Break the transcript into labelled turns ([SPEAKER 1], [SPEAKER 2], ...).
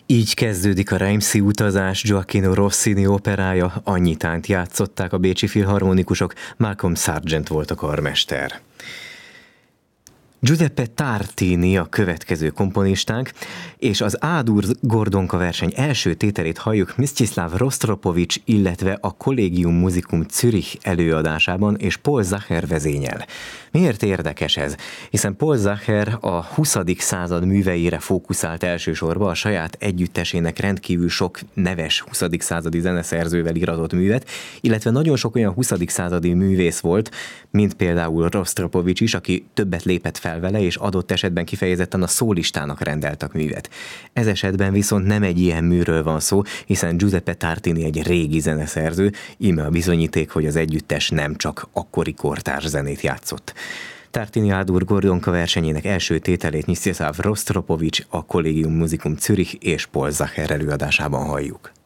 [SPEAKER 1] Így kezdődik a Reimsi utazás, Gioacchino Rossini operája, Annyitánt játszották a bécsi filharmonikusok, Malcolm Sargent volt a karmester. Giuseppe Tartini a következő komponistánk, és az A-dur Gordonka verseny első tételét halljuk Mstislav Rostropovich, illetve a Collegium Musicum Zürich előadásában, és Paul Zacher vezényel. Miért érdekes ez? Hiszen Paul Zacher a 20. század műveire fókuszált elsősorban, a saját együttesének rendkívül sok neves 20. századi zeneszerzővel iratott művet, illetve nagyon sok olyan 20. századi művész volt, mint például Rostropovich is, aki többet lépett fel vele, és adott esetben kifejezetten a szólistának rendeltek művet. Ez esetben viszont nem egy ilyen műről van szó, hiszen Giuseppe Tartini egy régi zeneszerző, íme a bizonyíték, hogy az együttes nem csak akkori kortárs zenét játszott. Tartini A-dur Gordonka versenyének első tételét Mstislav Rostropovich, a Collegium Musicum Zürich és Paul Zacher előadásában halljuk.